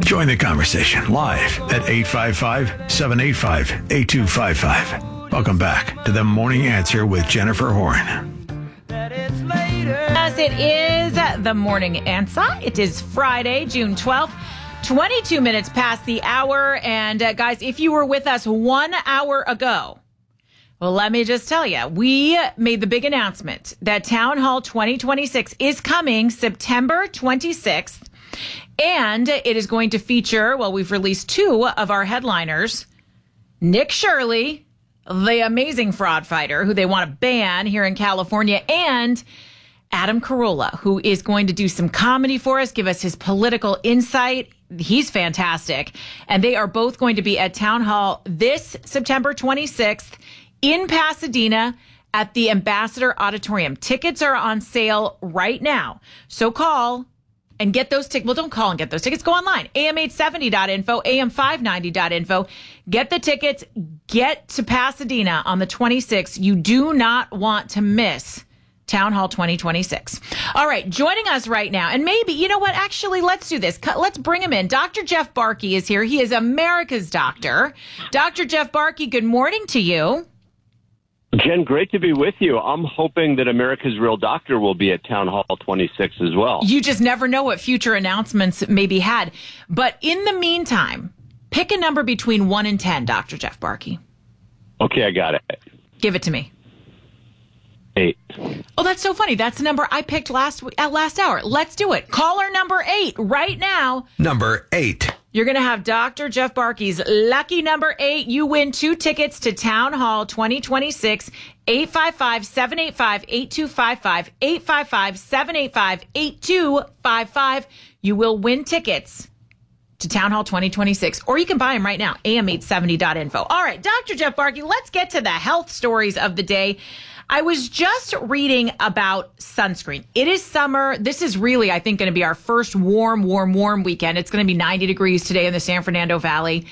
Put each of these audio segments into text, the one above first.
Join the conversation live at 855-785-8255. Welcome back to The Morning Answer with Jennifer Horn. Yes, it is The Morning Answer. It is Friday, June 12th, 22 minutes past the hour. And guys, if you were with us 1 hour ago, well, let me just tell you, we made the big announcement that Town Hall 2026 is coming September 26th. And it is going to feature, well, we've released two of our headliners, Nick Shirley, the amazing fraud fighter who they want to ban here in California, and Adam Carolla, who is going to do some comedy for us, give us his political insight. He's fantastic. And they are both going to be at Town Hall this September 26th in Pasadena at the Ambassador Auditorium. Tickets are on sale right now. So call and get those tickets. Well, don't call and get those tickets. Go online. am870.info, am590.info. Get the tickets. Get to Pasadena on the 26th. You do not want to miss Town Hall 2026. All right, joining us right now, and maybe, you know what, actually, let's do this. Let's bring him in. Dr. Jeff Barke is here. He is America's doctor. Dr. Jeff Barke, good morning to you. Jen, great to be with you. I'm hoping that America's Real Doctor will be at Town Hall 26 as well. You just never know what future announcements may be had. But in the meantime, pick a number between 1 and 10, Dr. Jeff Barke. Okay, I got it. Give it to me. 8. Oh, that's so funny. That's the number I picked last hour. Let's do it. Caller number 8 right now. Number 8. You're going to have Dr. Jeff Barke's lucky number 8. You win 2 tickets to Town Hall 2026, 855-785-8255, 855-785-8255. You will win tickets to Town Hall 2026, or you can buy them right now, am870.info. All right, Dr. Jeff Barke, let's get to the health stories of the day. I was just reading about sunscreen. It is summer. This is really, I think, going to be our first warm weekend. It's going to be 90 degrees today in the San Fernando Valley.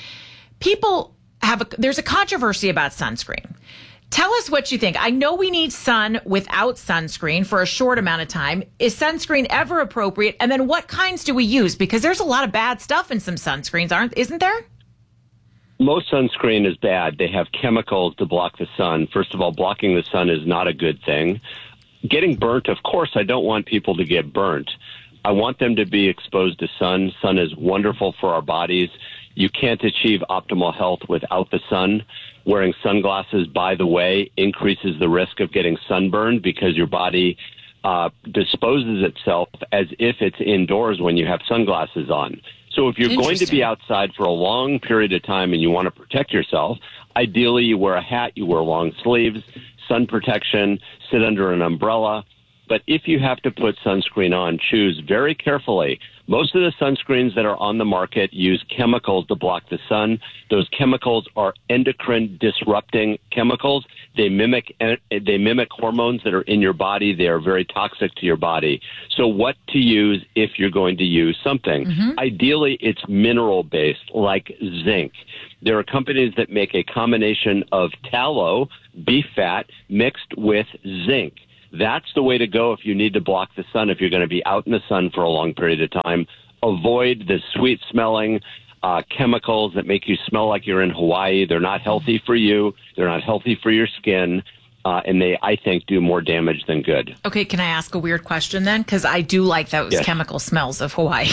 There's a controversy about sunscreen. Tell us what you think. I know we need sun without sunscreen for a short amount of time. Is sunscreen ever appropriate? And then what kinds do we use? Because there's a lot of bad stuff in some sunscreens, isn't there? Most sunscreen is bad. They have chemicals to block the sun. First of all, blocking the sun is not a good thing. Getting burnt, of course, I don't want people to get burnt. I want them to be exposed to sun. Sun is wonderful for our bodies. You can't achieve optimal health without the sun. Wearing sunglasses, by the way, increases the risk of getting sunburned because your body disposes itself as if it's indoors when you have sunglasses on. So if you're going to be outside for a long period of time and you want to protect yourself, ideally you wear a hat, you wear long sleeves, sun protection, sit under an umbrella. But if you have to put sunscreen on, choose very carefully. Most of the sunscreens that are on the market use chemicals to block the sun. Those chemicals are endocrine disrupting chemicals. They mimic hormones that are in your body. They are very toxic to your body. So what to use if you're going to use something? Mm-hmm. Ideally, it's mineral-based, like zinc. There are companies that make a combination of tallow, beef fat, mixed with zinc. That's the way to go if you need to block the sun, if you're going to be out in the sun for a long period of time. Avoid the sweet-smelling chemicals that make you smell like you're in Hawaii. They're not healthy for you. They're not healthy for your skin. And they, I think, do more damage than good. Okay, can I ask a weird question then? Because I do like those chemical smells of Hawaii.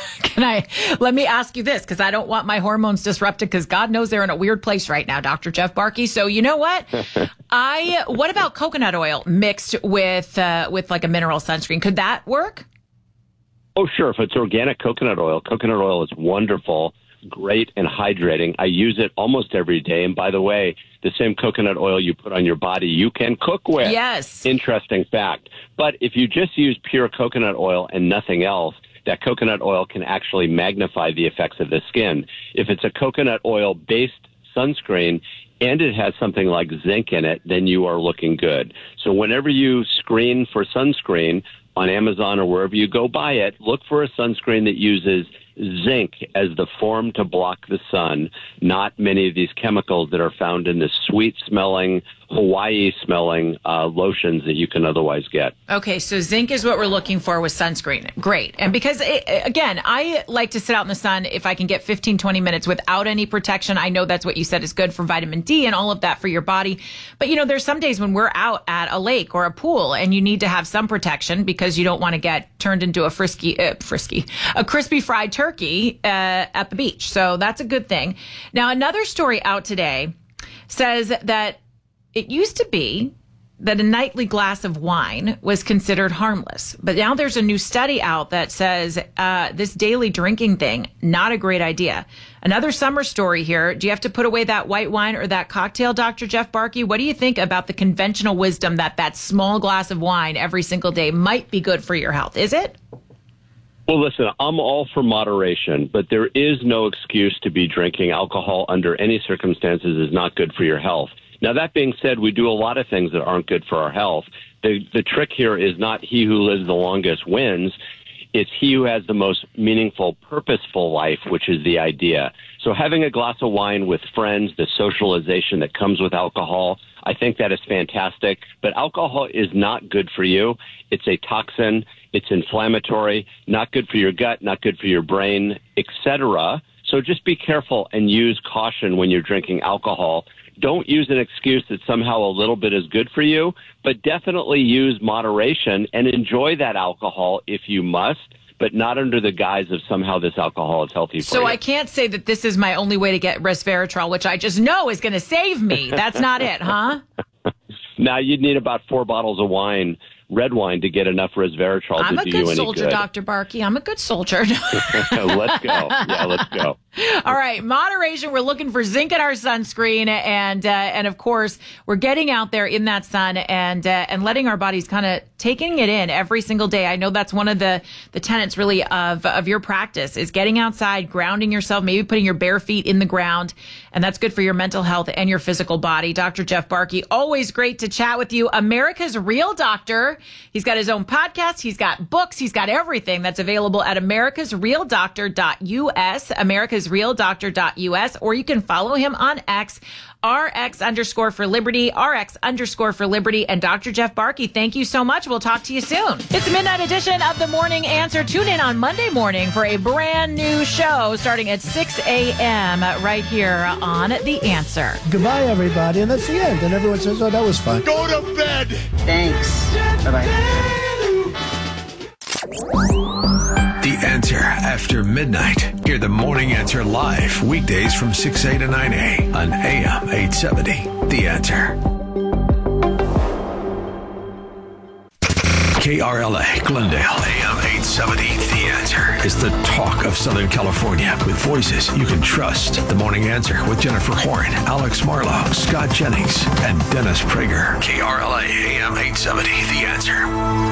Let me ask you this, because I don't want my hormones disrupted, because God knows they're in a weird place right now, Dr. Jeff Barke. So you know what? What about coconut oil mixed with like a mineral sunscreen? Could that work? Oh, sure. If it's organic coconut oil is wonderful, great, and hydrating. I use it almost every day. And by the way, the same coconut oil you put on your body, you can cook with. Yes. Interesting fact. But if you just use pure coconut oil and nothing else, that coconut oil can actually magnify the effects of the skin. If it's a coconut oil-based sunscreen and it has something like zinc in it, then you are looking good. So whenever you screen for sunscreen on Amazon or wherever you go buy it, look for a sunscreen that uses zinc as the form to block the sun, not many of these chemicals that are found in the sweet-smelling, Hawaii-smelling lotions that you can otherwise get. Okay, so zinc is what we're looking for with sunscreen. Great. And because, again, I like to sit out in the sun if I can get 15, 20 minutes without any protection. I know that's what you said is good for vitamin D and all of that for your body. But, there's some days when we're out at a lake or a pool and you need to have some protection because you don't want to get turned into a crispy fried turkey at the beach. So that's a good thing. Now, another story out today says that it used to be that a nightly glass of wine was considered harmless. But now there's a new study out that says this daily drinking thing, not a great idea. Another summer story here. Do you have to put away that white wine or that cocktail, Dr. Jeff Barke? What do you think about the conventional wisdom that small glass of wine every single day might be good for your health? Is it? Well, listen, I'm all for moderation, but there is no excuse to be drinking alcohol under any circumstances is not good for your health. Now, that being said, we do a lot of things that aren't good for our health. The trick here is not he who lives the longest wins. It's he who has the most meaningful, purposeful life, which is the idea. So having a glass of wine with friends, the socialization that comes with alcohol, I think that is fantastic. But alcohol is not good for you. It's a toxin. It's inflammatory, not good for your gut, not good for your brain, etc. So just be careful and use caution when you're drinking alcohol. Don't use an excuse that somehow a little bit is good for you, but definitely use moderation and enjoy that alcohol if you must, but not under the guise of somehow this alcohol is healthy for you. So I can't say that this is my only way to get resveratrol, which I just know is going to save me. That's not it, huh? Now, you'd need about 4 bottles of wine, red wine, to get enough resveratrol to do you any good. I'm a good soldier, Dr. Barke. I'm a good soldier. Let's go. Yeah, let's go. All right, moderation. We're looking for zinc in our sunscreen, and of course, we're getting out there in that sun and letting our bodies kind of taking it in every single day. I know that's one of the tenets really of your practice is getting outside, grounding yourself, maybe putting your bare feet in the ground, and that's good for your mental health and your physical body. Dr. Jeff Barke, always great to chat with you. America's Real Doctor. He's got his own podcast. He's got books. He's got everything that's available at americasrealdoctor.us, americasrealdoctor.us, or you can follow him on X, RX_for-Liberty, RX_for-Liberty. And Dr. Jeff Barke, thank you so much. We'll talk to you soon. It's the Midnight Edition of The Morning Answer. Tune in on Monday morning for a brand new show starting at 6 a.m. right here on The Answer. Goodbye, everybody. And that's the end. And everyone says, oh, that was fun. Go to bed. Thanks. Bye-bye. The Answer after midnight. Hear The Morning Answer live weekdays from 6A to 9A on AM 870. The Answer. KRLA, Glendale, AM 870. The Answer is the talk of Southern California with voices you can trust. The Morning Answer with Jennifer Horn, Alex Marlowe, Scott Jennings, and Dennis Prager. KRLA, AM 870. The Answer.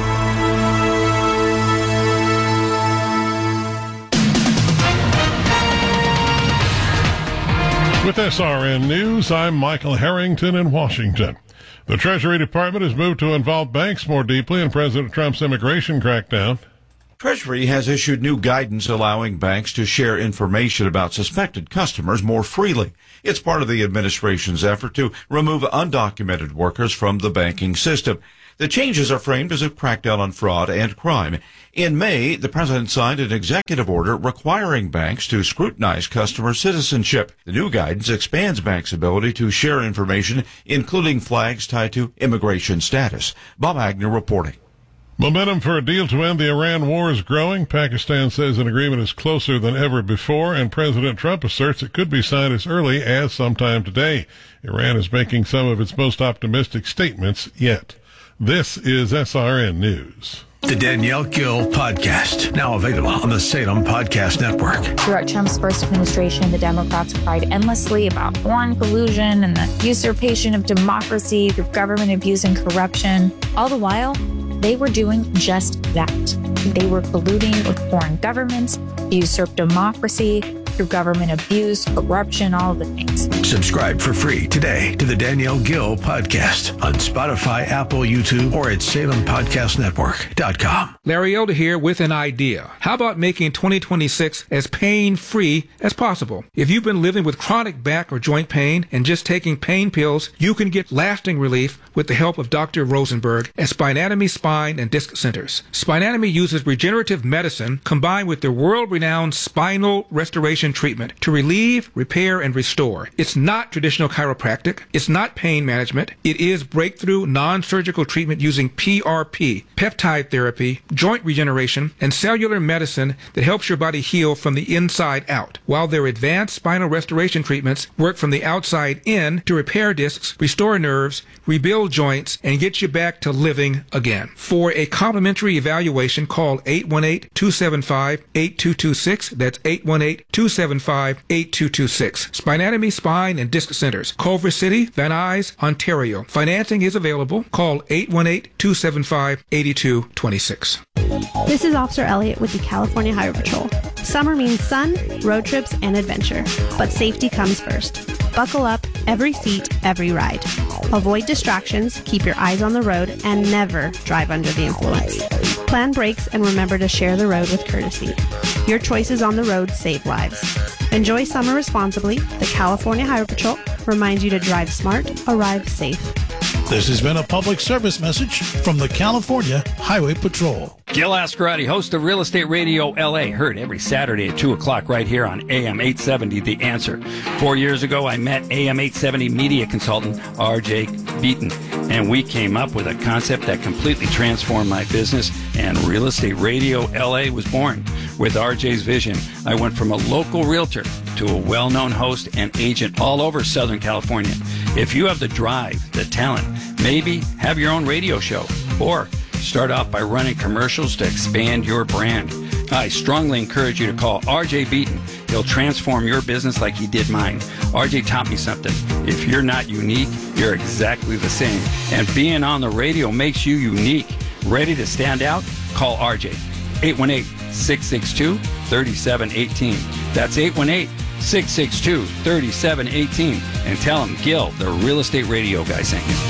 With SRN News, I'm Michael Harrington in Washington. The Treasury Department has moved to involve banks more deeply in President Trump's immigration crackdown. Treasury has issued new guidance allowing banks to share information about suspected customers more freely. It's part of the administration's effort to remove undocumented workers from the banking system. The changes are framed as a crackdown on fraud and crime. In May, the president signed an executive order requiring banks to scrutinize customer citizenship. The new guidance expands banks' ability to share information, including flags tied to immigration status. Bob Agner reporting. Momentum for a deal to end the Iran war is growing. Pakistan says an agreement is closer than ever before, and President Trump asserts it could be signed as early as sometime today. Iran is making some of its most optimistic statements yet. This is SRN News. The Danielle Gill Podcast, now available on the Salem Podcast Network. Throughout Trump's first administration, the Democrats cried endlessly about foreign collusion and the usurpation of democracy through government abuse and corruption. All the while, they were doing just that. They were colluding with foreign governments, usurp democracy through government abuse, corruption, all of the things. Subscribe for free today to the Danielle Gill Podcast on Spotify, Apple, YouTube, or at SalemPodcastNetwork.com. Larry Elder here with an idea. How about making 2026 as pain-free as possible? If you've been living with chronic back or joint pain and just taking pain pills, you can get lasting relief with the help of Dr. Rosenberg at Spinatomy Spine and Disc Centers. Spinatomy uses regenerative medicine combined with their world-renowned spinal restoration treatment to relieve, repair, and restore. It's not traditional chiropractic. It's not pain management. It is breakthrough non-surgical treatment using PRP, peptide therapy, joint regeneration, and cellular medicine that helps your body heal from the inside out, while their advanced spinal restoration treatments work from the outside in to repair discs, restore nerves, rebuild joints, and get you back to living again. For a complimentary evaluation, call 818-275-8226. That's 818-275-8226. Spinatomy Spine and Disc Centers, Culver City, Van Nuys, Ontario. Financing is available. Call 818-275-8226. This is Officer Elliott with the California Highway Patrol. Summer means sun, road trips, and adventure. But safety comes first. Buckle up, every seat, every ride. Avoid distractions, keep your eyes on the road, and never drive under the influence. Plan brakes and remember to share the road with courtesy. Your choices on the road save lives. Enjoy summer responsibly. The California Highway Patrol reminds you to drive smart, arrive safe. This has been a public service message from the California Highway Patrol. Gil Ascarati, host of Real Estate Radio LA, heard every Saturday at 2 o'clock right here on AM 870, The Answer. 4 years ago, I met AM 870 media consultant RJ Beaton, and we came up with a concept that completely transformed my business, and Real Estate Radio LA was born. With RJ's vision, I went from a local realtor to a well-known host and agent all over Southern California. If you have the drive, the talent, maybe have your own radio show, or start off by running commercials to expand your brand, I strongly encourage you to call RJ Beaton. He'll transform your business like he did mine. RJ taught me something. If you're not unique, you're exactly the same. And being on the radio makes you unique. Ready to stand out? Call RJ. 818-662-3718. That's 818-662-3718. And tell him Gil, the Real Estate Radio guy, sent you.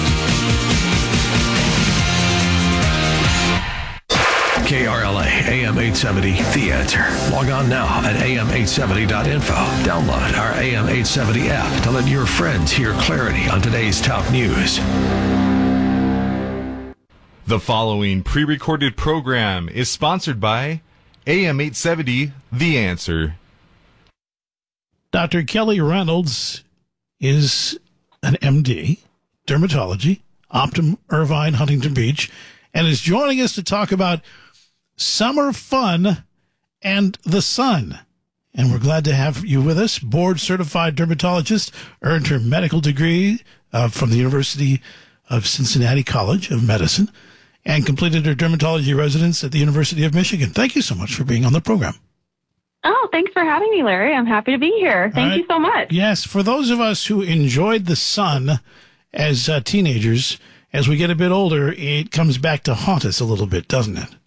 KRLA AM 870, The Answer. Log on now at am870.info. Download our AM 870 app to let your friends hear clarity on today's top news. The following pre-recorded program is sponsored by AM 870, The Answer. Dr. Kelly Reynolds is an MD, dermatology, Optum Irvine, Huntington Beach, and is joining us to talk about summer fun and the sun. And we're glad to have you with us. Board-certified dermatologist, earned her medical degree from the University of Cincinnati College of Medicine, and completed her dermatology residence at the University of Michigan. Thank you so much for being on the program. Oh, thanks for having me, Larry. I'm happy to be here. Thank you so much. Yes, for those of us who enjoyed the sun as teenagers, as we get a bit older, it comes back to haunt us a little bit, doesn't it?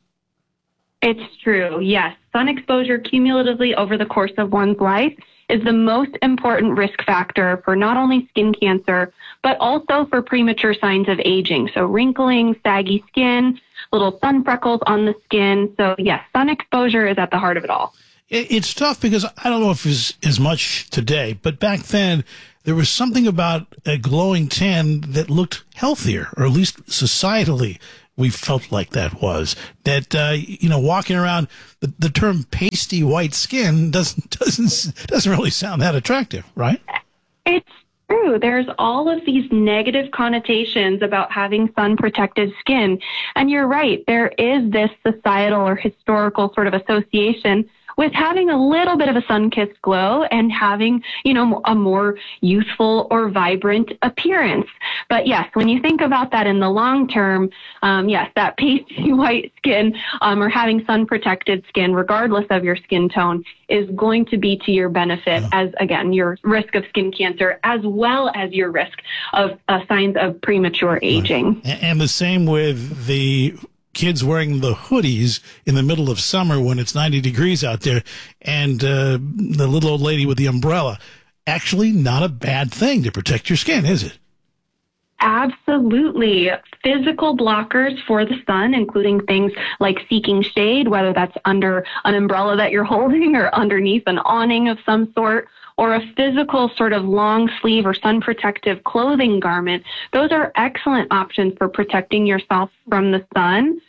It's true, yes. Sun exposure cumulatively over the course of one's life is the most important risk factor for not only skin cancer, but also for premature signs of aging. So wrinkling, saggy skin, little sun freckles on the skin. So yes, sun exposure is at the heart of it all. It's tough because I don't know if it's as much today, but back then there was something about a glowing tan that looked healthier, or at least societally we felt like that was. That, walking around, the term pasty white skin doesn't really sound that attractive, right? It's true. There's all of these negative connotations about having sun-protected skin. And you're right, there is this societal or historical sort of association with having a little bit of a sun-kissed glow and having, a more youthful or vibrant appearance. But yes, when you think about that in the long term, yes, that pasty white skin or having sun-protected skin, regardless of your skin tone, is going to be to your benefit as, again, your risk of skin cancer as well as your risk of signs of premature aging. And the same with the kids wearing the hoodies in the middle of summer when it's 90 degrees out there, and the little old lady with the umbrella. Actually, not a bad thing to protect your skin, is it? Absolutely. Physical blockers for the sun, including things like seeking shade, whether that's under an umbrella that you're holding or underneath an awning of some sort, or a physical sort of long sleeve or sun protective clothing garment. Those are excellent options for protecting yourself from the sun.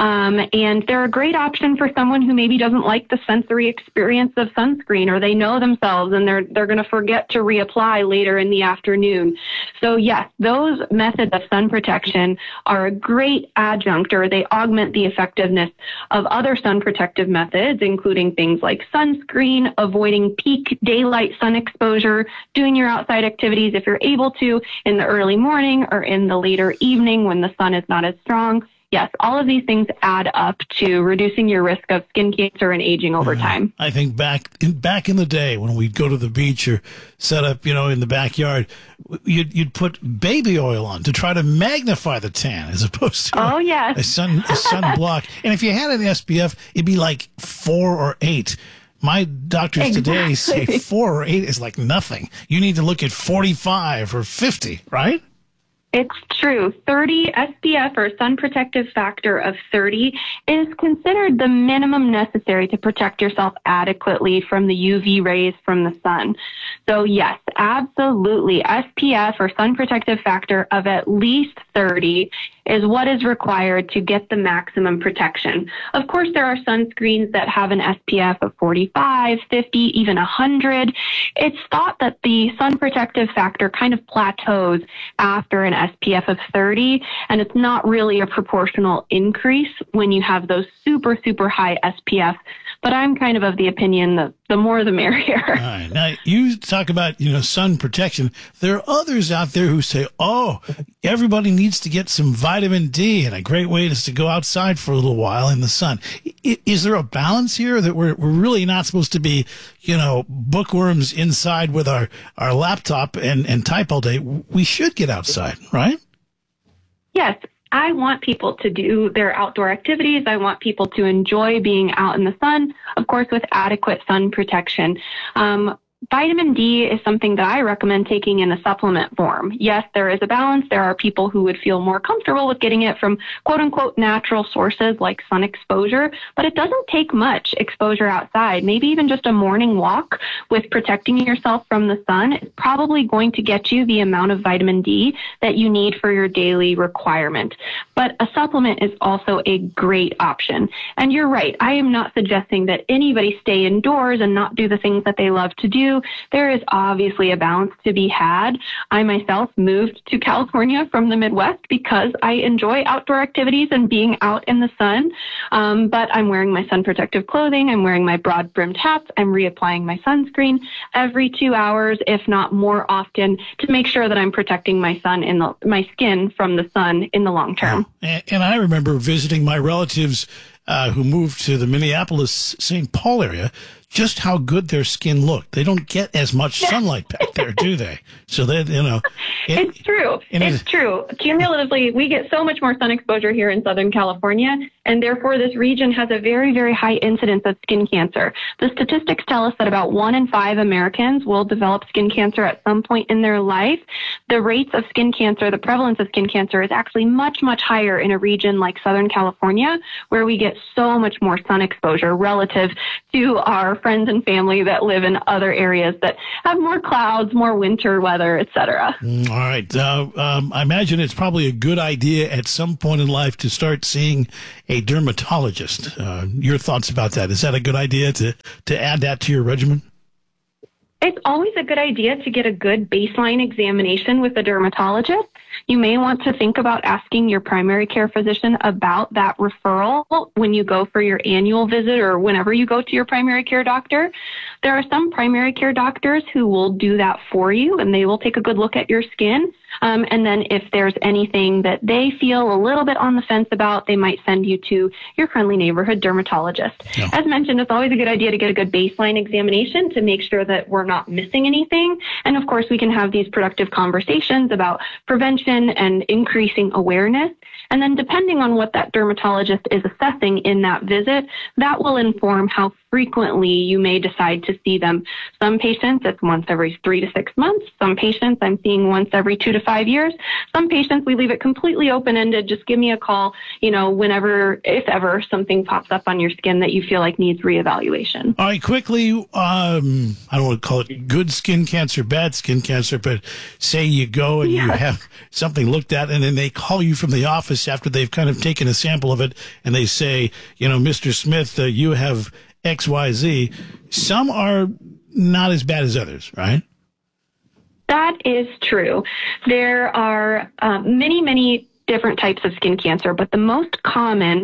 And they're a great option for someone who maybe doesn't like the sensory experience of sunscreen, or they know themselves and they're going to forget to reapply later in the afternoon. So yes, those methods of sun protection are a great adjunct, or they augment the effectiveness of other sun protective methods, including things like sunscreen, avoiding peak daylight sun exposure, doing your outside activities if you're able to in the early morning or in the later evening when the sun is not as strong. Yes, all of these things add up to reducing your risk of skin cancer and aging over time. I think back in the day when we'd go to the beach or set up, in the backyard, you'd put baby oil on to try to magnify the tan as opposed to a sun block. And if you had an SPF, it'd be like 4 or 8. My doctors today say 4 or 8 is like nothing. You need to look at 45 or 50, right? It's true. 30 SPF, or sun protective factor of 30, is considered the minimum necessary to protect yourself adequately from the UV rays from the sun. So yes, absolutely. SPF, or sun protective factor of at least 30 is what is required to get the maximum protection. Of course, there are sunscreens that have an SPF of 45, 50, even 100. It's thought that the sun protective factor kind of plateaus after an SPF of 30, and it's not really a proportional increase when you have those super, super high SPF. But I'm kind of the opinion that the more the merrier. All right. Now, you talk about, sun protection. There are others out there who say, everybody needs to get some vitamin D, and a great way is to go outside for a little while in the sun. Is there a balance here that we're really not supposed to be, bookworms inside with our laptop and type all day? We should get outside, right? Yes. I want people to do their outdoor activities. I want people to enjoy being out in the sun, of course, with adequate sun protection. Vitamin D is something that I recommend taking in a supplement form. Yes, there is a balance. There are people who would feel more comfortable with getting it from quote-unquote natural sources like sun exposure, but it doesn't take much exposure outside. Maybe even just a morning walk with protecting yourself from the sun is probably going to get you the amount of vitamin D that you need for your daily requirement. But a supplement is also a great option. And you're right. I am not suggesting that anybody stay indoors and not do the things that they love to do. There is obviously a balance to be had. I myself moved to California from the Midwest because I enjoy outdoor activities and being out in the sun. But I'm wearing my sun protective clothing. I'm wearing my broad brimmed hats. I'm reapplying my sunscreen every 2 hours, if not more often, to make sure that I'm protecting my skin from the sun in the long term. And I remember visiting my relatives who moved to the Minneapolis-St. Paul area, just how good their skin looked. They don't get as much sunlight back there, do they? So that, it's true. It's true. Cumulatively, we get so much more sun exposure here in Southern California, and therefore this region has a very, very high incidence of skin cancer. The statistics tell us that about 1 in 5 Americans will develop skin cancer at some point in their life. The rates of skin cancer, the prevalence of skin cancer is actually much, much higher in a region like Southern California, where we get so much more sun exposure relative to our friends and family that live in other areas that have more clouds, more winter weather, etc. All right. I imagine it's probably a good idea at some point in life to start seeing a dermatologist. Your thoughts about that? Is that a good idea to add that to your regimen? It's always a good idea to get a good baseline examination with a dermatologist. You may want to think about asking your primary care physician about that referral when you go for your annual visit or whenever you go to your primary care doctor. There are some primary care doctors who will do that for you, and they will take a good look at your skin. And then if there's anything that they feel a little bit on the fence about, they might send you to your friendly neighborhood dermatologist. Yeah. As mentioned, it's always a good idea to get a good baseline examination to make sure that we're not missing anything. And of course, we can have these productive conversations about prevention and increasing awareness. And then depending on what that dermatologist is assessing in that visit, that will inform how frequently you may decide to see them. Some patients, it's once every 3 to 6 months. Some patients I'm seeing once every 2 to 5 years. Some patients, we leave it completely open-ended. Just give me a call, whenever, if ever, something pops up on your skin that you feel like needs reevaluation. All right, quickly, I don't want to call it good skin cancer, bad skin cancer, but say you go and you have something looked at, and then they call you from the office after they've kind of taken a sample of it, and they say, Mr. Smith, you have XYZ. Some are not as bad as others, right? That is true. There are many, many different types of skin cancer, but the most common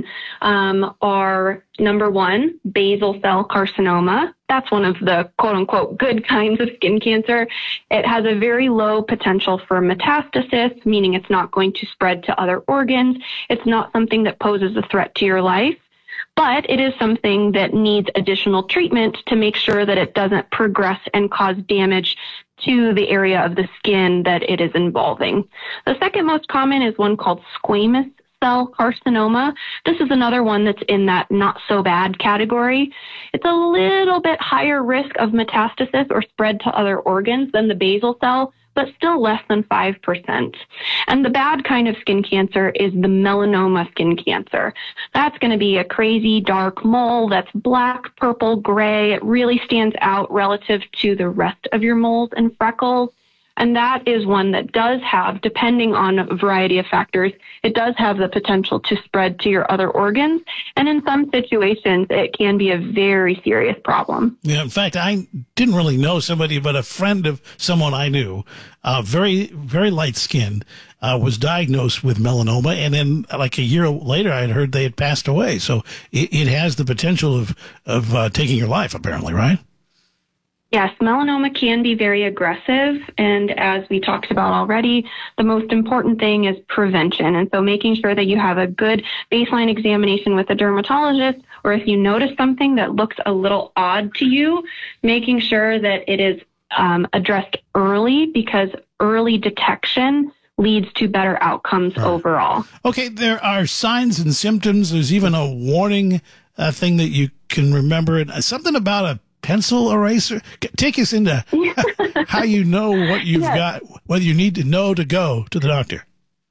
are, number one, basal cell carcinoma. That's one of the quote-unquote good kinds of skin cancer. It has a very low potential for metastasis, meaning it's not going to spread to other organs. It's not something that poses a threat to your life, but it is something that needs additional treatment to make sure that it doesn't progress and cause damage to the area of the skin that it is involving. The second most common is one called squamous cell carcinoma. This is another one that's in that not so bad category. It's a little bit higher risk of metastasis or spread to other organs than the basal cell, but still less than 5%. And the bad kind of skin cancer is the melanoma skin cancer. That's going to be a crazy dark mole that's black, purple, gray. It really stands out relative to the rest of your moles and freckles. And that is one that does have, depending on a variety of factors, it does have the potential to spread to your other organs. And in some situations, it can be a very serious problem. Yeah, in fact, I didn't really know somebody, but a friend of someone I knew, very, very light-skinned, was diagnosed with melanoma. And then like a year later, I had heard they had passed away. So it has the potential of taking your life, apparently, right? Yes, melanoma can be very aggressive, and as we talked about already, the most important thing is prevention. And so making sure that you have a good baseline examination with a dermatologist, or if you notice something that looks a little odd to you, making sure that it is addressed early, because early detection leads to better outcomes overall. Okay, there are signs and symptoms. There's even a warning thing that you can remember. Something about a pencil eraser. Take us into how you know what you've got, whether you need to know to go to the doctor.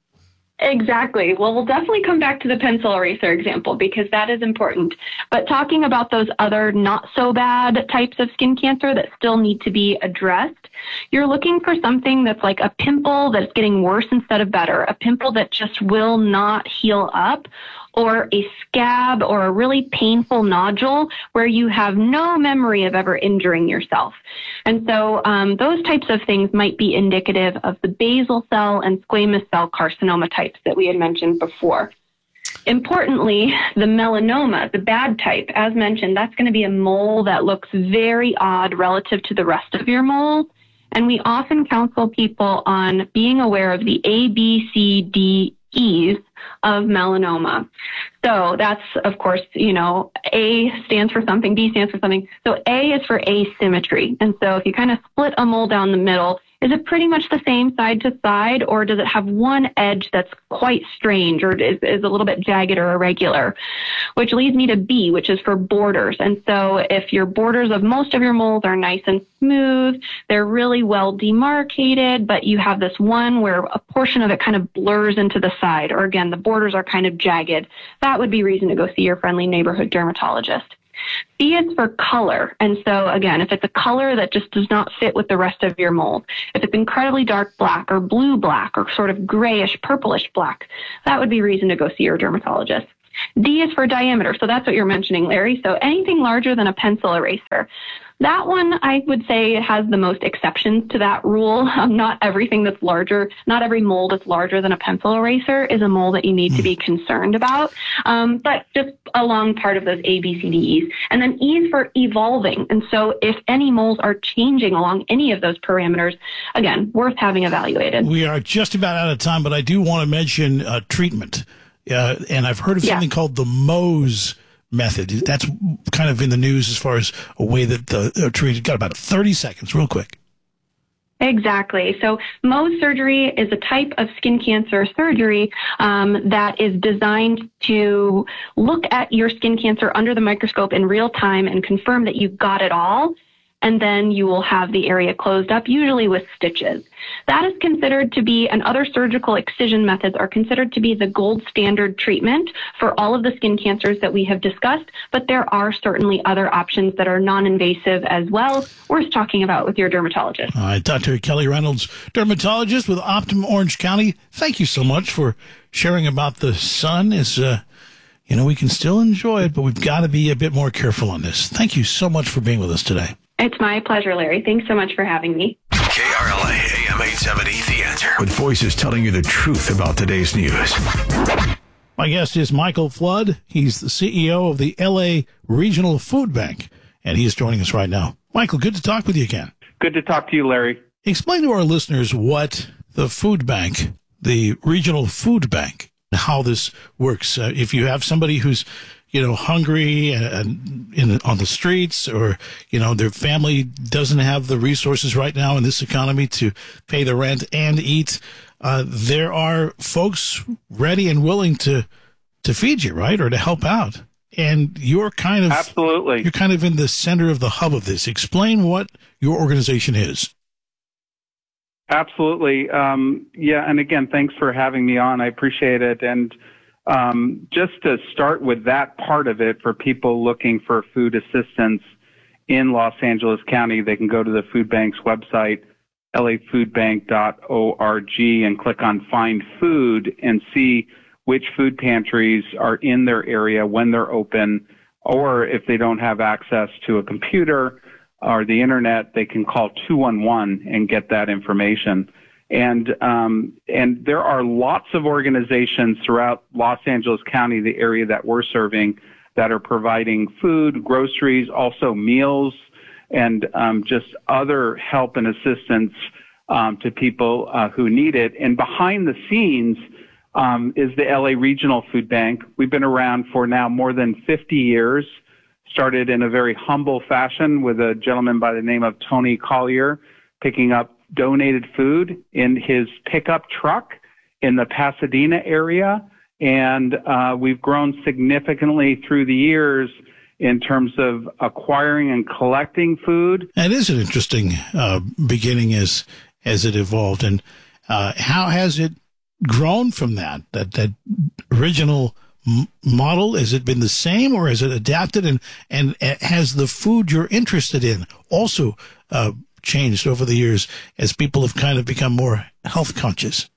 Exactly. Well, we'll definitely come back to the pencil eraser example because that is important. But talking about those other not so bad types of skin cancer that still need to be addressed, you're looking for something that's like a pimple that's getting worse instead of better, a pimple that just will not heal up, or a scab or a really painful nodule where you have no memory of ever injuring yourself. And so those types of things might be indicative of the basal cell and squamous cell carcinoma types that we had mentioned before. Importantly, the melanoma, the bad type, as mentioned, that's going to be a mole that looks very odd relative to the rest of your moles. And we often counsel people on being aware of the A, B, C, D, E's of melanoma. So that's, of course, A stands for something, B stands for something. So A is for asymmetry. And so if you kind of split a mole down the middle, is it pretty much the same side to side, or does it have one edge that's quite strange or is a little bit jagged or irregular? Which leads me to B, which is for borders. And so if your borders of most of your moles are nice and smooth, they're really well demarcated, but you have this one where a portion of it kind of blurs into the side, or again, the borders are kind of jagged, that would be reason to go see your friendly neighborhood dermatologist. C is for color. And so again, if it's a color that just does not fit with the rest of your mold, if it's incredibly dark black or blue black or sort of grayish, purplish black, that would be reason to go see your dermatologist. D is for diameter. So that's what you're mentioning, Larry. So anything larger than a pencil eraser. That one, I would say, has the most exceptions to that rule. Not everything that's larger, not every mole that's larger than a pencil eraser is a mole that you need to be concerned about. But just along part of those A, B, C, D, E's. And then E is for evolving. And so if any moles are changing along any of those parameters, again, worth having evaluated. We are just about out of time, but I do want to mention treatment. And I've heard of something called the Mohs method. That's kind of in the news as far as a way that the treated. Got about 30 seconds, real quick. Exactly. So Mohs surgery is a type of skin cancer surgery that is designed to look at your skin cancer under the microscope in real time and confirm that you got it all. And then you will have the area closed up, usually with stitches. That is considered to be, and other surgical excision methods are considered to be the gold standard treatment for all of the skin cancers that we have discussed, but there are certainly other options that are non-invasive as well, worth talking about with your dermatologist. All right, Dr. Kelly Reynolds, dermatologist with Optum Orange County. Thank you so much for sharing about the sun. We can still enjoy it, but we've got to be a bit more careful on this. Thank you so much for being with us today. It's my pleasure, Larry. Thanks so much for having me. KRLA AM 870, The Answer. With voices telling you the truth about today's news. My guest is Michael Flood. He's the CEO of the LA Regional Food Bank, and he is joining us right now. Michael, good to talk with you again. Good to talk to you, Larry. Explain to our listeners what the food bank, the Regional Food Bank, how this works. If you have somebody who's hungry on the streets, or, their family doesn't have the resources right now in this economy to pay the rent and eat, there are folks ready and willing to feed you, right? Or to help out. And you're absolutely, you're kind of in the center of the hub of this. Explain what your organization is. Absolutely. And again, thanks for having me on. I appreciate it. And just to start with that part of it, for people looking for food assistance in Los Angeles County, they can go to the food bank's website, lafoodbank.org, and click on Find Food and see which food pantries are in their area when they're open, or if they don't have access to a computer or the internet, they can call 211 and get that information. And there are lots of organizations throughout Los Angeles County, the area that we're serving, that are providing food, groceries, also meals, and just other help and assistance to people who need it. And behind the scenes is the LA Regional Food Bank. We've been around for now more than 50 years, started in a very humble fashion with a gentleman by the name of Tony Collier, picking up donated food in his pickup truck in the Pasadena area. And we've grown significantly through the years in terms of acquiring and collecting food. That is an interesting beginning as it evolved. And how has it grown from that original model? Has it been the same, or has it adapted? And has the food you're interested in also changed over the years as people have kind of become more health conscious?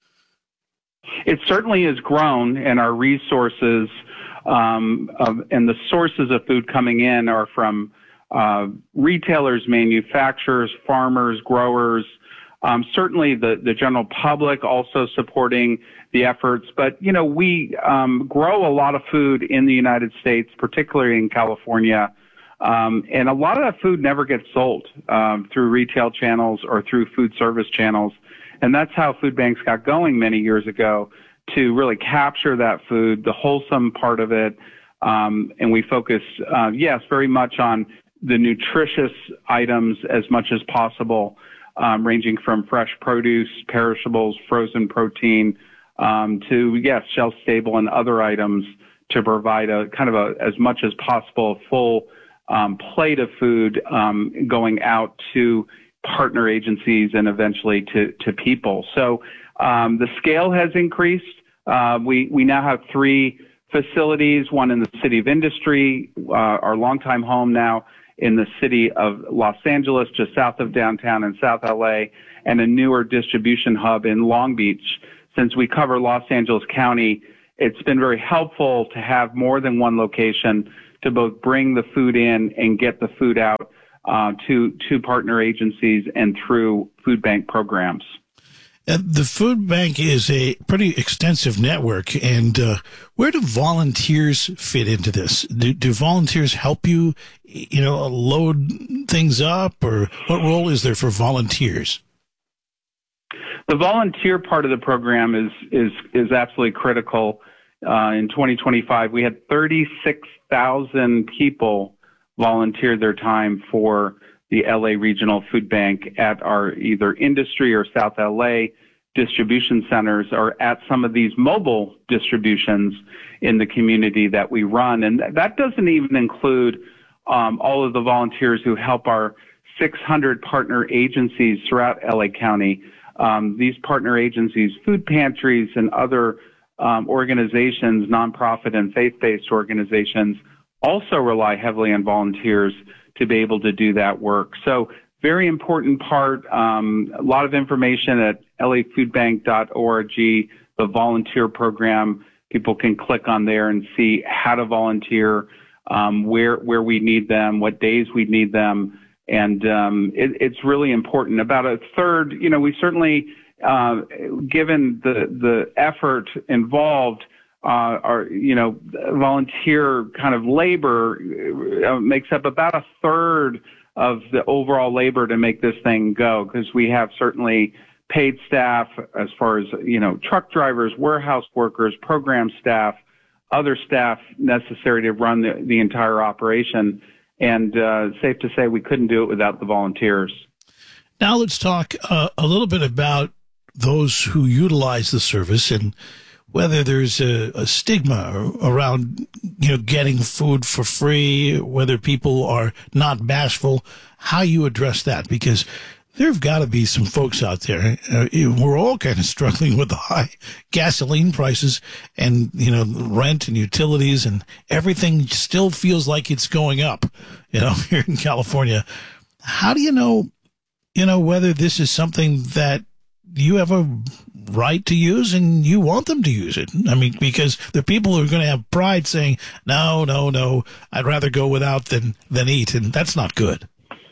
It certainly has grown, and our resources and the sources of food coming in are from retailers, manufacturers, farmers, growers, certainly the general public also supporting the efforts. But, we grow a lot of food in the United States, particularly in California. And a lot of that food never gets sold through retail channels or through food service channels. And that's how food banks got going many years ago, to really capture that food, the wholesome part of it. And we focus, very much on the nutritious items as much as possible, ranging from fresh produce, perishables, frozen protein, to, shelf stable and other items, to provide a kind of as much as possible full plate of food going out to partner agencies and eventually to people. So the scale has increased. We now have 3 facilities, one in the City of Industry, our longtime home now in the city of Los Angeles, just south of downtown in South LA, and a newer distribution hub in Long Beach. Since we cover Los Angeles County, it's been very helpful to have more than one location to both bring the food in and get the food out to partner agencies and through food bank programs. The food bank is a pretty extensive network, and where do volunteers fit into this? Do volunteers help you, load things up, or what role is there for volunteers? The volunteer part of the program is absolutely critical. In 2025, we had 36,000 people volunteer their time for the LA Regional Food Bank at our either industry or South LA distribution centers, or at some of these mobile distributions in the community that we run. And that doesn't even include all of the volunteers who help our 600 partner agencies throughout LA County. These partner agencies, food pantries and other organizations, nonprofit and faith-based organizations, also rely heavily on volunteers to be able to do that work. So very important part, a lot of information at lafoodbank.org, the volunteer program. People can click on there and see how to volunteer, where we need them, what days we need them. And it's really important. About a third, we certainly, given the effort involved, volunteer kind of labor makes up about a third of the overall labor to make this thing go, because we have certainly paid staff as far as, truck drivers, warehouse workers, program staff, other staff necessary to run the entire operation. And safe to say we couldn't do it without the volunteers. Now let's talk a little bit about those who utilize the service and whether there's a stigma around, getting food for free, whether people are not bashful, how you address that, because there've got to be some folks out there. We're all kind of struggling with the high gasoline prices and, rent and utilities, and everything still feels like it's going up, here in California. How do you know, whether this is something that you have a right to use and you want them to use it? I mean, because there are people who are going to have pride saying, no, I'd rather go without than eat, and that's not good.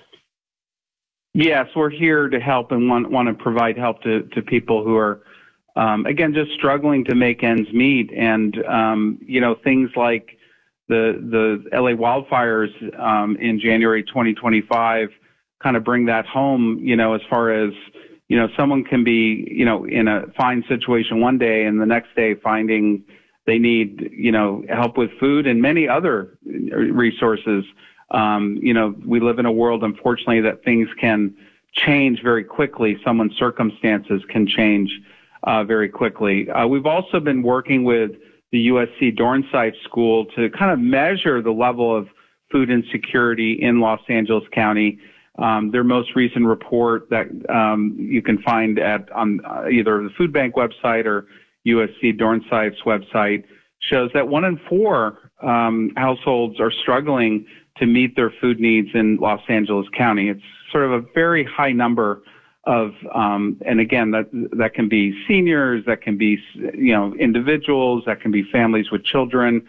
Yes, we're here to help and want to provide help to people who are, again, just struggling to make ends meet. And, things like the LA wildfires in January 2025 kind of bring that home, as far as, someone can be, in a fine situation one day and the next day finding they need, help with food and many other resources. We live in a world, unfortunately, that things can change very quickly. Someone's circumstances can change very quickly. We've also been working with the USC Dornsife School to kind of measure the level of food insecurity in Los Angeles County. Their most recent report that you can find on either the food bank website or USC Dornsife's website shows that 1 in 4 households are struggling to meet their food needs in Los Angeles County. It's sort of a very high number of, and again, that can be seniors, that can be, individuals, that can be families with children,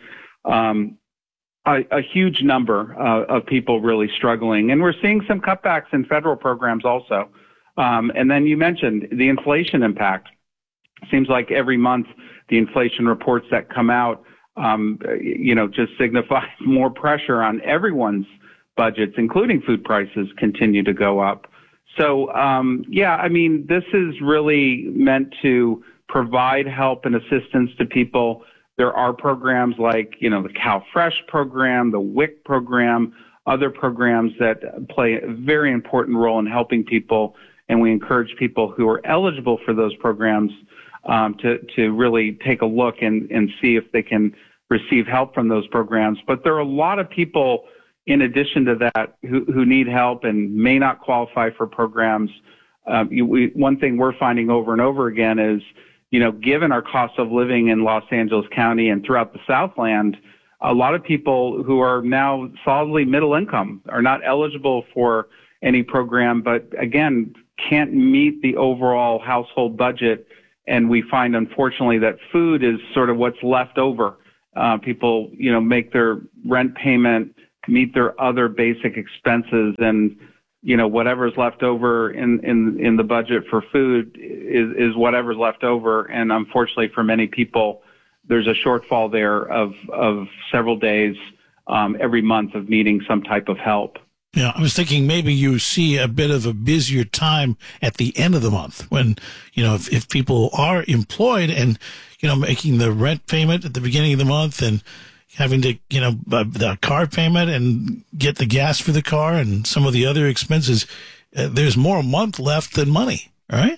a huge number of people really struggling. And we're seeing some cutbacks in federal programs also. And then you mentioned the inflation impact. It seems like every month the inflation reports that come out just signify more pressure on everyone's budgets, including food prices, continue to go up. So, this is really meant to provide help and assistance to people. There are programs like, the CalFresh program, the WIC program, other programs that play a very important role in helping people. And we encourage people who are eligible for those programs to really take a look and see if they can receive help from those programs. But there are a lot of people, in addition to that, who need help and may not qualify for programs. One thing we're finding over and over again is, given our cost of living in Los Angeles County and throughout the Southland, a lot of people who are now solidly middle income are not eligible for any program, but again, can't meet the overall household budget. And we find, unfortunately, that food is sort of what's left over. People, make their rent payment, meet their other basic expenses, and, whatever's left over in the budget for food is whatever's left over. And unfortunately for many people, there's a shortfall there of several days every month of needing some type of help. Yeah, I was thinking maybe you see a bit of a busier time at the end of the month when, if people are employed and, making the rent payment at the beginning of the month and, having to, the car payment and get the gas for the car and some of the other expenses, there's more a month left than money, right?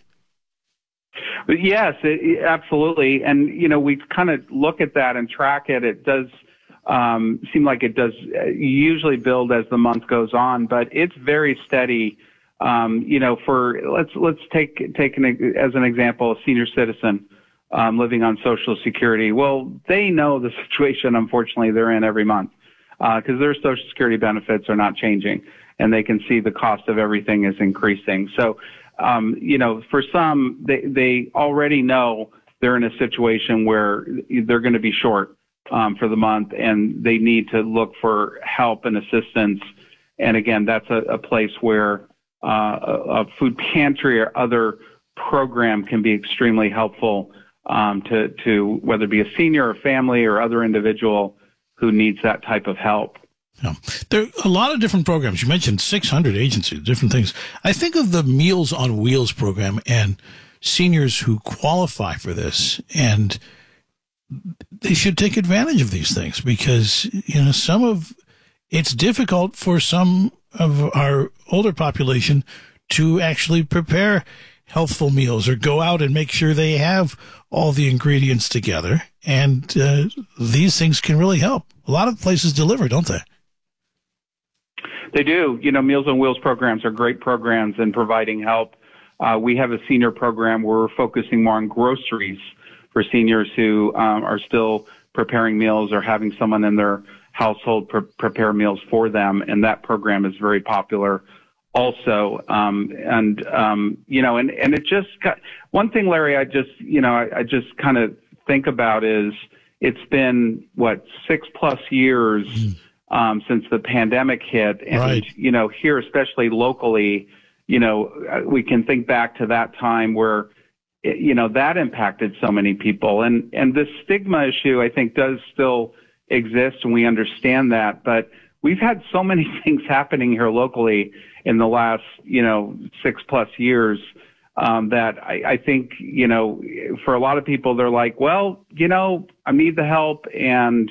Yes, absolutely. And, we kind of look at that and track it. It does seem like it does usually build as the month goes on, but it's very steady. Let's take as an example, a senior citizen living on Social Security. Well, they know the situation, unfortunately, they're in every month because their Social Security benefits are not changing, and they can see the cost of everything is increasing. So, for some, they already know they're in a situation where they're going to be short for the month, and they need to look for help and assistance. And again, that's a place where a food pantry or other program can be extremely helpful to whether it be a senior or family or other individual who needs that type of help. Yeah. There are a lot of different programs. You mentioned 600 agencies, different things. I think of the Meals on Wheels program and seniors who qualify for this, and they should take advantage of these things because, it's difficult for some of our older population to actually prepare healthful meals or go out and make sure they have all the ingredients together. And these things can really help. A lot of places deliver, don't they? They do. Meals on Wheels programs are great programs in providing help. We have a senior program where we're focusing more on groceries for seniors who are still preparing meals or having someone in their household prepare meals for them. And that program is very popular also. And it just got one thing, Larry, I just kind of think about is it's been 6+ years since the pandemic hit. And, right. Here, especially locally, we can think back to that time where, that impacted so many people. And the stigma issue, I think, does still exist, and we understand that. But we've had so many things happening here locally in the last, 6+ years that I think, for a lot of people, they're like, well, I need the help, and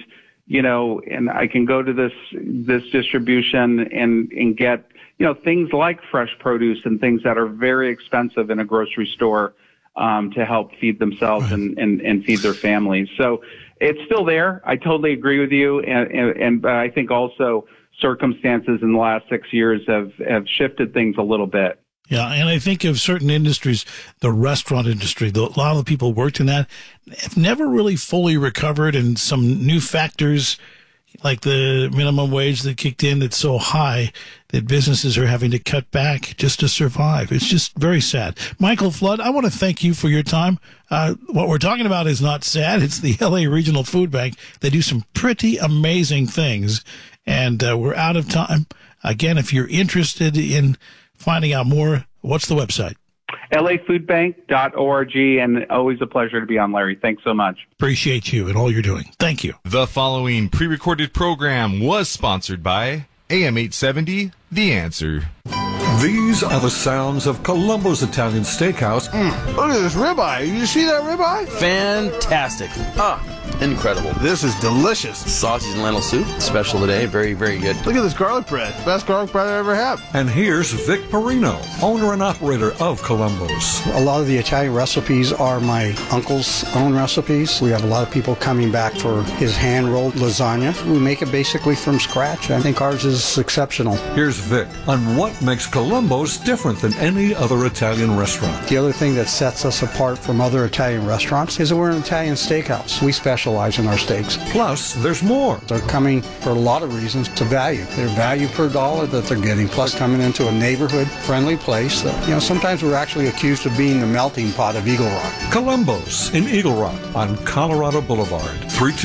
I can go to this distribution and get, things like fresh produce and things that are very expensive in a grocery store to help feed themselves and feed their families. So it's still there. I totally agree with you. And I think also circumstances in the last 6 years have shifted things a little bit. Yeah, and I think of certain industries, the restaurant industry, a lot of the people worked in that have never really fully recovered, and some new factors like the minimum wage that kicked in that's so high that businesses are having to cut back just to survive. It's just very sad. Michael Flood, I want to thank you for your time. What we're talking about is not sad. It's the LA Regional Food Bank. They do some pretty amazing things, and we're out of time. Again, if you're interested in finding out more, what's the website? lafoodbank.org, and always a pleasure to be on, Larry. Thanks so much. Appreciate you and all you're doing. Thank you. The following pre-recorded program was sponsored by AM 870, The Answer. These are the sounds of Columbo's Italian Steakhouse. Look at this ribeye. You see that ribeye? Fantastic. Incredible. This is delicious. Sausage and lentil soup, special today. Very, very good. Look at this garlic bread. Best garlic bread I ever had. And here's Vic Perino, owner and operator of Columbo's. A lot of the Italian recipes are my uncle's own recipes. We have a lot of people coming back for his hand-rolled lasagna. We make it basically from scratch. I think ours is exceptional. Here's Vic on what makes Columbo's different than any other Italian restaurant. The other thing that sets us apart from other Italian restaurants is that we're an Italian steakhouse. We specialize in our steaks. Plus, there's more. They're coming for a lot of reasons to value. Their value per dollar that they're getting, plus coming into a neighborhood-friendly place that, sometimes we're actually accused of being the melting pot of Eagle Rock. Columbo's in Eagle Rock on Colorado Boulevard,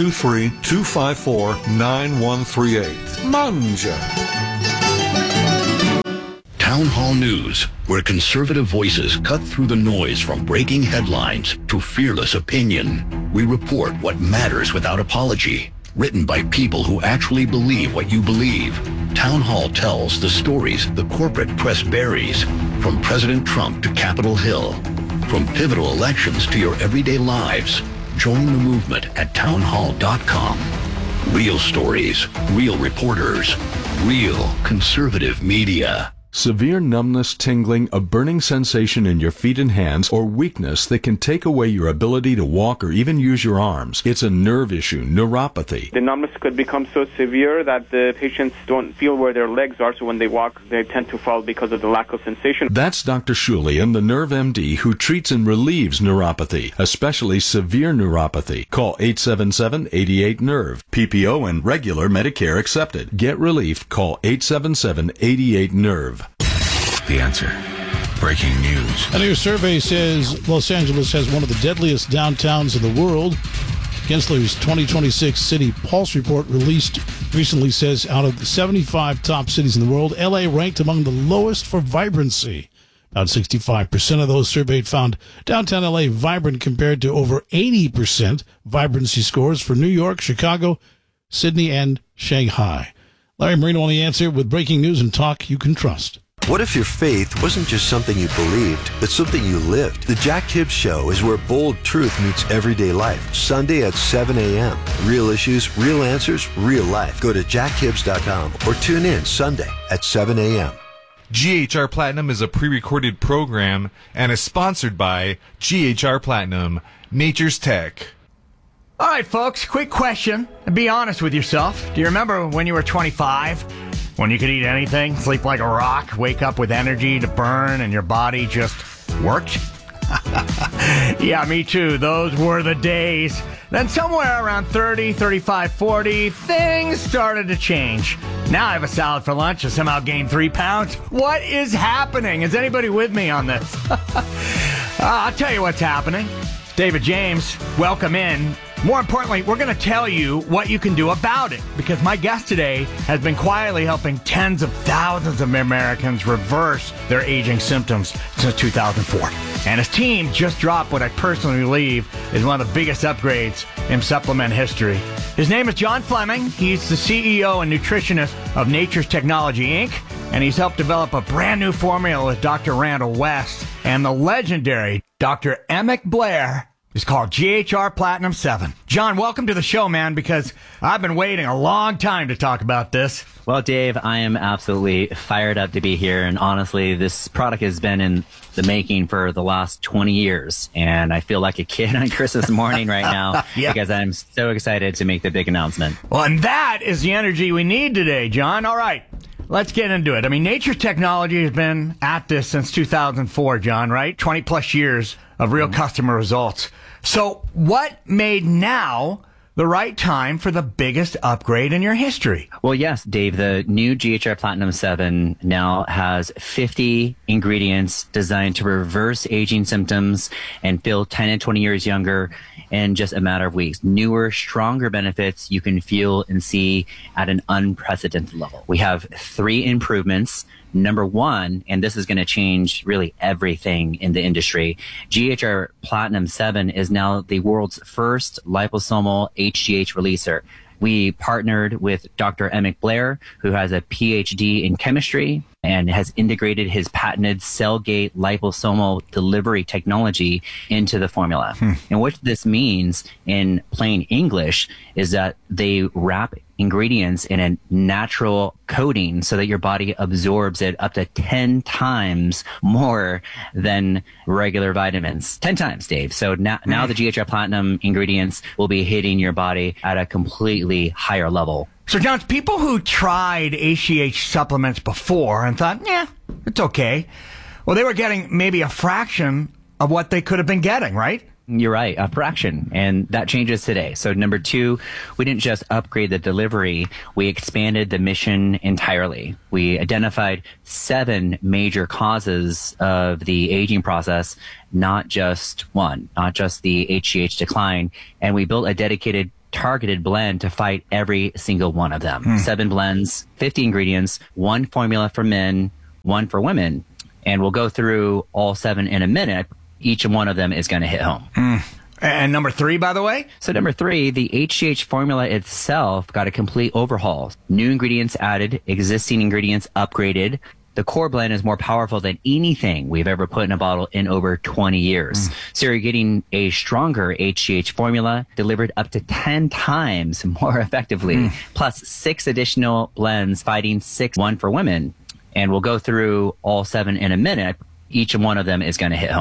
323-254-9138. Mangia. Town Hall News, where conservative voices cut through the noise from breaking headlines to fearless opinion. We report what matters without apology. Written by people who actually believe what you believe. Town Hall tells the stories the corporate press buries, from President Trump to Capitol Hill. From pivotal elections to your everyday lives. Join the movement at townhall.com. Real stories, real reporters, real conservative media. Severe numbness, tingling, a burning sensation in your feet and hands, or weakness that can take away your ability to walk or even use your arms. It's a nerve issue, neuropathy. The numbness could become so severe that the patients don't feel where their legs are, so when they walk, they tend to fall because of the lack of sensation. That's Dr. Shulian, the Nerve MD, who treats and relieves neuropathy, especially severe neuropathy. Call 877-88-NERVE. PPO and regular Medicare accepted. Get relief. Call 877-88-NERVE. The Answer. Breaking news. A new survey says Los Angeles has one of the deadliest downtowns in the world. Gensler's 2026 City Pulse report released recently says out of the 75 top cities in the world, LA ranked among the lowest for vibrancy. About 65% of those surveyed found downtown LA vibrant compared to over 80% vibrancy scores for New York, Chicago, Sydney, and Shanghai. Larry Marino on The Answer with breaking news and talk you can trust. What if your faith wasn't just something you believed, but something you lived? The Jack Hibbs Show is where bold truth meets everyday life. Sunday at 7 a.m. Real issues, real answers, real life. Go to jackhibbs.com or tune in Sunday at 7 a.m. GHR Platinum is a pre-recorded program and is sponsored by GHR Platinum, Nature's Tech. All right, folks, quick question. Be honest with yourself. Do you remember when you were 25? When you could eat anything, sleep like a rock, wake up with energy to burn, and your body just worked? Yeah, me too. Those were the days. Then somewhere around 30, 35, 40, things started to change. Now I have a salad for lunch and somehow gained 3 pounds. What is happening? Is anybody with me on this? I'll tell you what's happening. David James, welcome in. More importantly, we're going to tell you what you can do about it, because my guest today has been quietly helping tens of thousands of Americans reverse their aging symptoms since 2004. And his team just dropped what I personally believe is one of the biggest upgrades in supplement history. His name is John Fleming. He's the CEO and nutritionist of Nature's Technology, Inc., and he's helped develop a brand new formula with Dr. Randall West and the legendary Dr. Emick Blair. It's called GHR Platinum 7. John, welcome to the show, man, because I've been waiting a long time to talk about this. Well, Dave, I am absolutely fired up to be here. And honestly, this product has been in the making for the last 20 years. And I feel like a kid on Christmas morning right now because I'm so excited to make the big announcement. Well, and that is the energy we need today, John. All right. Let's get into it. I mean, Nature's Technology has been at this since 2004, John, right? 20 plus years of real customer results. So what made now the right time for the biggest upgrade in your history? Well, yes, Dave, the new GHR Platinum 7 now has 50 ingredients designed to reverse aging symptoms and feel 10 and 20 years younger in just a matter of weeks. Newer, stronger benefits you can feel and see at an unprecedented level. We have 3 improvements. Number 1, and this is going to change really everything in the industry, GHR Platinum 7 is now the world's first liposomal HGH releaser. We partnered with Dr. Emick Blair, who has a PhD in chemistry and has integrated his patented cell-gate liposomal delivery technology into the formula. And what this means in plain English is that they wrap ingredients in a natural coating so that your body absorbs it up to 10 times more than regular vitamins. 10 times, Dave. So now the GHR Platinum ingredients will be hitting your body at a completely higher level. So, John, people who tried HGH supplements before and thought, yeah, it's okay, well, they were getting maybe a fraction of what they could have been getting, right? You're right, a fraction, and that changes today. So number 2, we didn't just upgrade the delivery, we expanded the mission entirely. We identified 7 major causes of the aging process, not just one, not just the HGH decline, and we built a dedicated targeted blend to fight every single one of them. 7 blends, 50 ingredients, 1 formula for men, 1 for women, and we'll go through all 7 in a minute. Each one of them is going to hit home. And number 3, by the way? So number 3, the HGH formula itself got a complete overhaul. New ingredients added, existing ingredients upgraded. the core blend is more powerful than anything we've ever put in a bottle in over 20 years. So you're getting a stronger HGH formula delivered up to 10 times more effectively, plus 6 additional blends fighting 6-1 for women. And we'll go through all 7 in a minute. Each one of them is going to hit home.